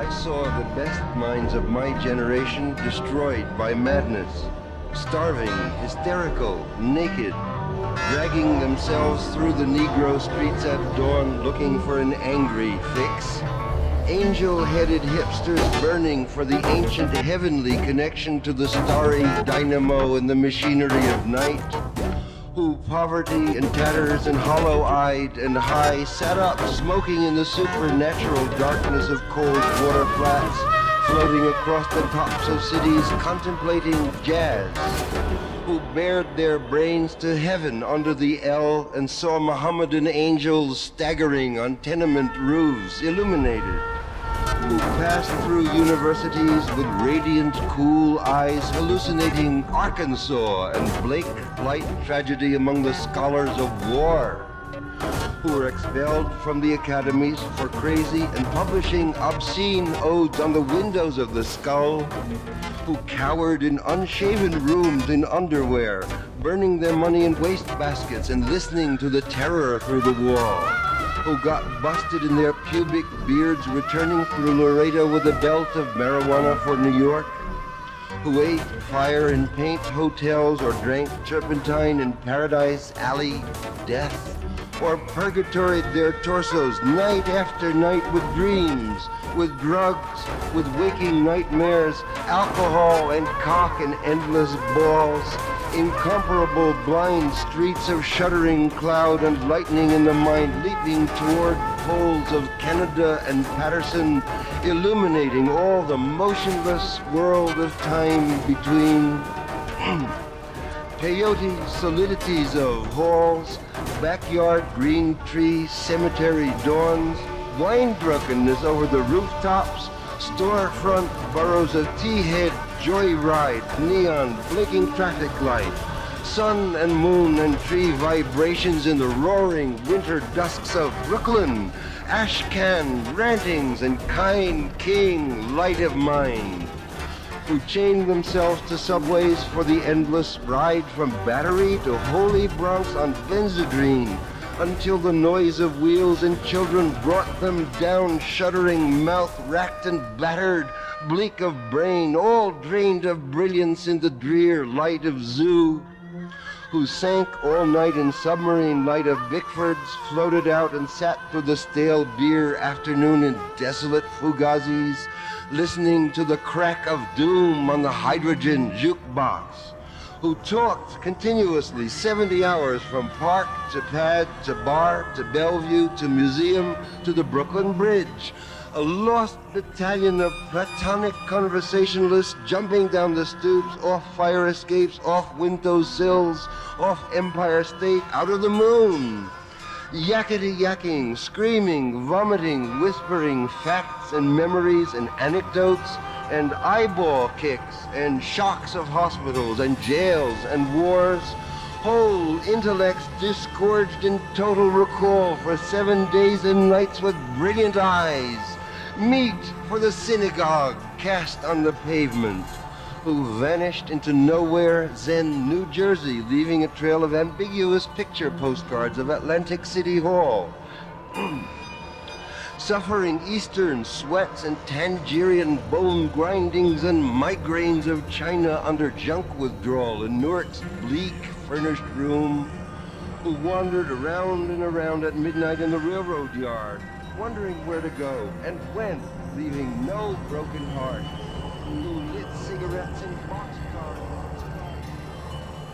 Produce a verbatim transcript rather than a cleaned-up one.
I saw the best minds of my generation destroyed by madness, starving, hysterical, naked, dragging themselves through the Negro streets at dawn looking for an angry fix. Angel-headed hipsters burning for the ancient heavenly connection to the starry dynamo and the machinery of night, who poverty and tatters and hollow-eyed and high sat up smoking in the supernatural darkness of cold water flats, floating across the tops of cities contemplating jazz, who bared their brains to heaven under the L and saw Mohammedan angels staggering on tenement roofs illuminated, who passed through universities with radiant, cool eyes hallucinating Arkansas and Blake flight tragedy among the scholars of war, who were expelled from the academies for crazy and publishing obscene odes on the windows of the skull, who cowered in unshaven rooms in underwear, burning their money in wastebaskets and listening to the terror through the wall, who got busted in their pubic beards returning through Laredo with a belt of marijuana for New York, who ate fire and paint hotels or drank turpentine in Paradise Alley death, or purgatoried their torsos night after night with dreams, with drugs, with waking nightmares, alcohol and cock and endless balls, incomparable blind streets of shuddering cloud and lightning in the mind leaping toward poles of Canada and Patterson, illuminating all the motionless world of time between peyote solidities of halls, backyard green tree cemetery dawns, wine drunkenness over the rooftops, storefront boroughs of tea-head joyride, neon blinking traffic light, sun and moon and tree vibrations in the roaring winter dusks of Brooklyn, ash can rantings and kind king light of mind, who chained themselves to subways for the endless ride from Battery to Holy Bronx on Benzedrine, until the noise of wheels and children brought them down, shuddering, mouth racked and battered, bleak of brain, all drained of brilliance in the drear light of zoo, who sank all night in submarine light of Bickfords, floated out and sat through the stale beer afternoon in desolate Fugazis, listening to the crack of doom on the hydrogen jukebox, who talked continuously seventy hours from park to pad to bar to Bellevue to museum to the Brooklyn Bridge, a lost battalion of platonic conversationalists jumping down the stoops, off fire escapes, off window sills, off Empire State, out of the moon, yakety-yakking, screaming, vomiting, whispering facts and memories and anecdotes and eyeball kicks and shocks of hospitals and jails and wars, whole intellects disgorged in total recall for seven days and nights with brilliant eyes, meet for the synagogue cast on the pavement, who vanished into nowhere, Zen, New Jersey, leaving a trail of ambiguous picture postcards of Atlantic City Hall, suffering eastern sweats and Tangerian bone grindings and migraines of China under junk withdrawal in Newark's bleak furnished room, who wandered around and around at midnight in the railroad yard, wondering where to go and when, leaving no broken heart.